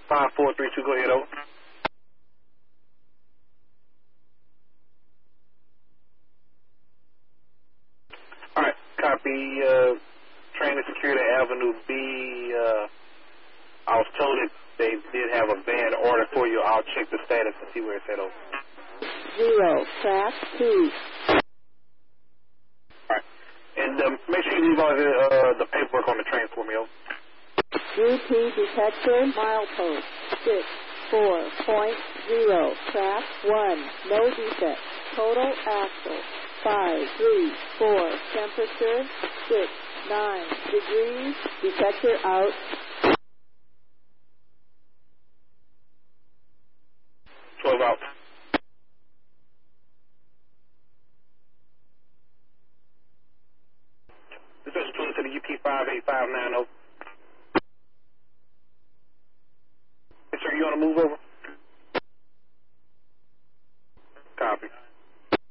5432, go ahead, over. All right, copy. Train to Security Avenue B. I was told that they did have a van order for you. I'll check the status and see where it's at, over. 0, track 2. All right, and make sure you leave all the paperwork on the train for me, over. UP detector, milepost 64.0, track 1, no defect, total axle 534, temperature 69 degrees, detector out. 12 out. This is 20 to the UP 58590. Yes, sir, you want to move over? Copy.